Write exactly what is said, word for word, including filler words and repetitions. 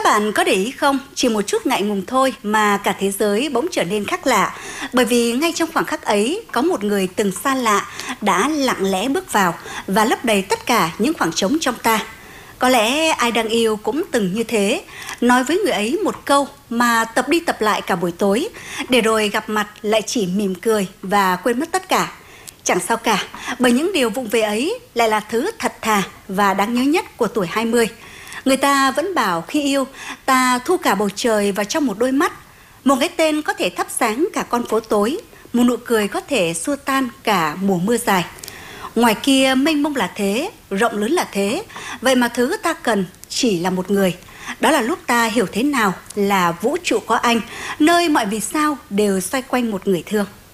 bạn có để ý không, chỉ một chút ngại ngùng thôi mà cả thế giới bỗng trở nên khác lạ. Bởi vì ngay trong khoảng khắc ấy, có một người từng xa lạ đã lặng lẽ bước vào và lấp đầy tất cả những khoảng trống trong ta. Có lẽ ai đang yêu cũng từng như thế, nói với người ấy một câu mà tập đi tập lại cả buổi tối, để rồi gặp mặt lại chỉ mỉm cười và quên mất tất cả. Chẳng sao cả, bởi những điều vụng về ấy lại là thứ thật thà và đáng nhớ nhất của tuổi hai mươi. Người ta vẫn bảo khi yêu, ta thu cả bầu trời vào trong một đôi mắt. Một cái tên có thể thắp sáng cả con phố tối, một nụ cười có thể xua tan cả mùa mưa dài. Ngoài kia mênh mông là thế, rộng lớn là thế, vậy mà thứ ta cần chỉ là một người. Đó là lúc ta hiểu thế nào là vũ trụ có anh, nơi mọi vì sao đều xoay quanh một người thương.